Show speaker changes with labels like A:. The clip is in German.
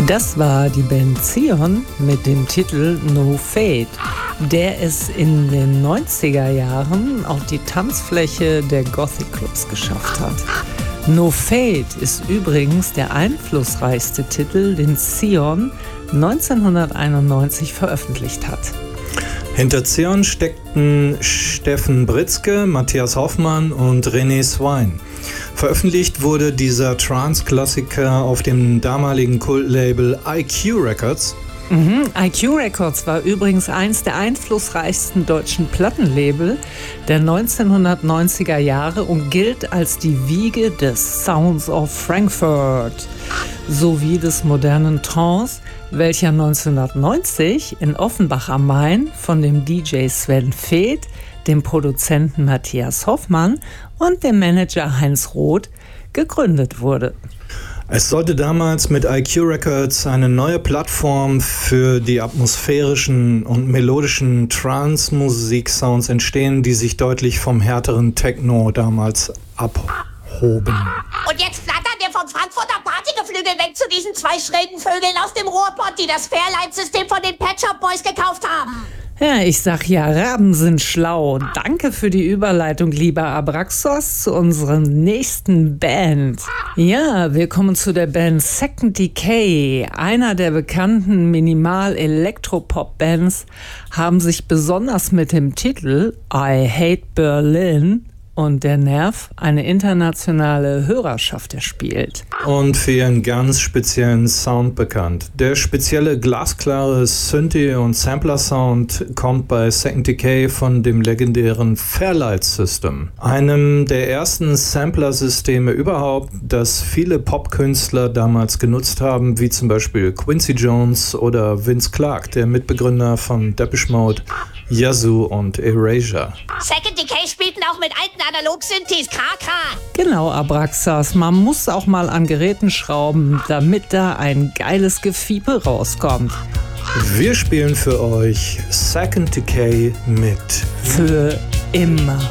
A: Das war die Band Zion mit dem Titel No Fade, der es in den 90er Jahren auf die Tanzfläche der Gothic Clubs geschafft hat. No Fade ist übrigens der einflussreichste Titel, den Zion 1991 veröffentlicht hat.
B: Hinter Zion steckten Steffen Britzke, Matthias Hoffmann und René Swine. Veröffentlicht wurde dieser Trance-Klassiker auf dem damaligen Kultlabel IQ Records.
A: IQ Records war übrigens eins der einflussreichsten deutschen Plattenlabel der 1990er Jahre und gilt als die Wiege des Sounds of Frankfurt sowie des modernen Trance, welcher 1990 in Offenbach am Main von dem DJ Sven Feth, dem Produzenten Matthias Hoffmann und dem Manager Heinz Roth gegründet wurde.
B: Es sollte damals mit IQ Records eine neue Plattform für die atmosphärischen und melodischen Trance-Musik-Sounds entstehen, die sich deutlich vom härteren Techno damals abhoben.
C: Und jetzt flattern wir vom Frankfurter Partygeflügel weg zu diesen zwei schrägen Vögeln aus dem Ruhrpott, die das Fairlight-System von den Pet Shop Boys gekauft haben.
A: Ja, ich sag ja, Raben sind schlau. Danke für die Überleitung, lieber Abraxos, zu unserer nächsten Band. Ja, wir kommen zu der Band Second Decay. Einer der bekannten Minimal-Elektropop-Bands haben sich besonders mit dem Titel I Hate Berlin und der Nerv eine internationale Hörerschaft erspielt.
B: Und für ihren ganz speziellen Sound bekannt. Der spezielle glasklare Synthi- und Sampler-Sound kommt bei Second Decay von dem legendären Fairlight System, einem der ersten Sampler-Systeme überhaupt, das viele Popkünstler damals genutzt haben, wie zum Beispiel Quincy Jones oder Vince Clarke, der Mitbegründer von Depeche Mode, Yazoo und Erasure.
C: Second Decay spielten auch mit alten Analog-Synthes, KK.
A: Genau, Abraxas, man muss auch mal an Geräten schrauben, damit da ein geiles Gefiepe rauskommt.
B: Wir spielen für euch Second Decay mit
A: Für immer.